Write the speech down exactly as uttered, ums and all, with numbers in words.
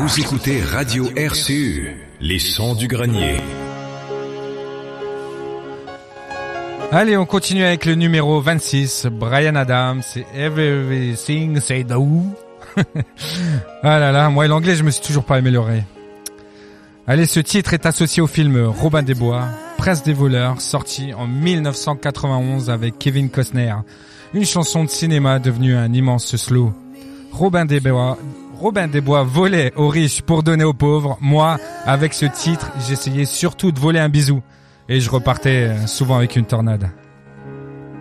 Vous écoutez Radio R C U, les sons du grenier. Allez, on continue avec le numéro vingt-six, Bryan Adams, c'est Everything Said Who. Ah là là, moi l'anglais je me suis toujours pas amélioré. Allez, ce titre est associé au film Robin des Bois, Prince des voleurs, sorti en mille neuf cent quatre-vingt-onze avec Kevin Costner. Une chanson de cinéma devenue un immense slow. Robin des Bois, Robin des Bois volait aux riches pour donner aux pauvres. Moi, avec ce titre, j'essayais surtout de voler un bisou. Et je repartais souvent avec une tornade.